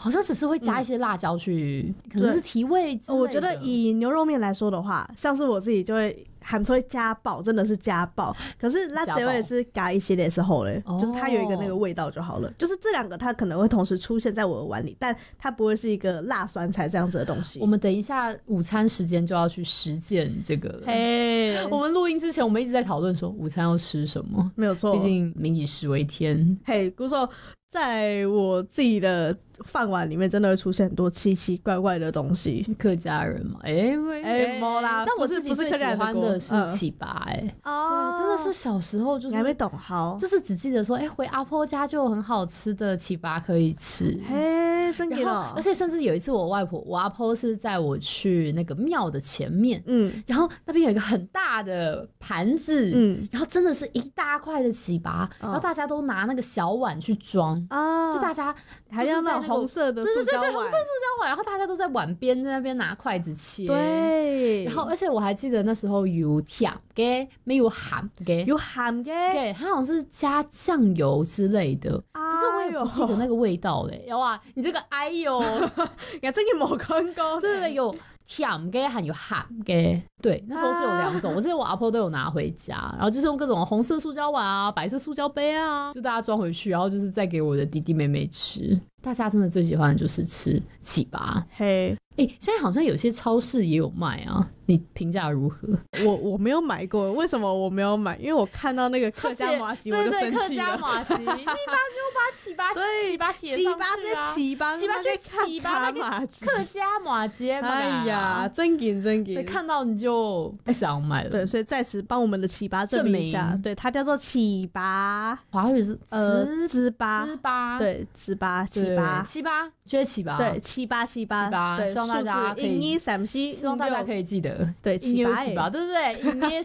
好像只是会加一些辣椒去，可能是提味之类的。 我觉得以牛肉面来说的话，像是我自己就会还是会加爆，真的是加爆。可是辣椒也是加一些的时候嘞，就是它有一个那个味道就好了。就是这两个它可能会同时出现在我的碗里，但它不会是一个辣酸菜这样子的东西。 我们等一下午餐时间就要去实践这个了。 嘿， 我们录音之前，我们一直在讨论说午餐要吃什么， 没有错， 毕竟民以食为天。 嘿，姑说，在我自己的饭碗里面，真的会出现很多奇奇怪怪的东西。 客家人嘛， 没啦。 但我自己最喜欢的是糍粑，对，真的是小时候就是你还没懂好， 就是只记得说，回阿婆家就有很好吃的糍粑可以吃。 嘿，真的哦！ 而且甚至有一次，我阿婆是在我去那个庙的前面，然后那边有一个很大的盘子，然后真的是一大块的糍粑，然后大家都拿那个小碗去装就大家还要那种红色的塑胶碗， 对，红色塑胶碗，然后大家都在碗边在那边拿筷子切， 对， 然后而且我还记得那时候有甜嘅，没有咸嘅， 有咸嘅， 对，它好像是加酱油之类的，可是我也不记得那个味道嘞。哇，你这个哎呦， 呀，这个没看过， 对，有甜嘅还有咸嘅，对，那时候是有两种，我记得我阿婆都有拿回家，然后就是用各种红色塑胶碗啊、白色塑胶杯啊，就大家装回去，然后就是再给我的弟弟妹妹吃。大家真的最喜欢的就是吃糍粑， 嘿， 现在好像有些超市也有卖啊，你评价如何？ 我没有买过，为什么我没有买？因为我看到那个客家麻糬我就生气了。 客家麻糬，你把糍粑写上去啊！糍粑麻糬，客家麻糬， 哎呀，真劲， 看到你就不想买了。 对，所以在此帮我们的糍粑证明一下，对，它叫做糍粑， 华语是糍粑，对，糍粑， 就是糍粑， 对，糍粑，对， 希望大家可以希望大家可以记得， 对，糍粑， 对不对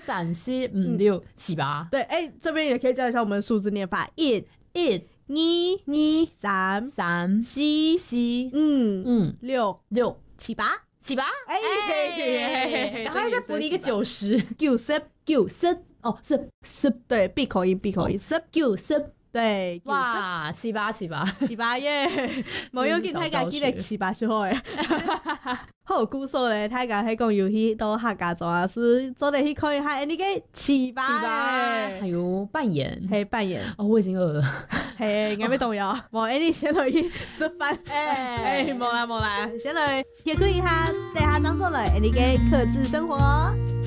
？1、2、3、4、5、6、7、8， 对，这边也可以教一下我们数字念法，1、2、3、4、6、7、8， 赶快再补一个90，哦，是， 对，闭口音，90，对， 哇，7、8 耶！冇要紧，大家记得7、8就好诶。好故说咧，大家喺讲游戏都客家做啊，是做得去看一下，你个7、8 还有扮演， 扮演。 哦，我已经饿了， 应该没动摇。冇，你先来去吃饭。冇啦，先来休息一下，等下当做了你个克制生活。